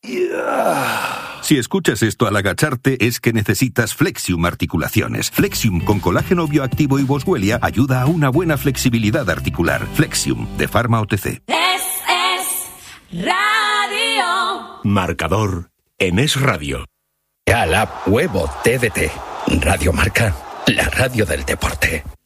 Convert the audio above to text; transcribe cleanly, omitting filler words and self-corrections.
Si escuchas esto al agacharte, es que necesitas Flexium Articulaciones. Flexium con colágeno bioactivo y boswellia ayuda a una buena flexibilidad articular. Flexium, de Pharma OTC. Es radio. Marcador en Es Radio. Ya la huevo TDT. Radio Marca, la radio del deporte.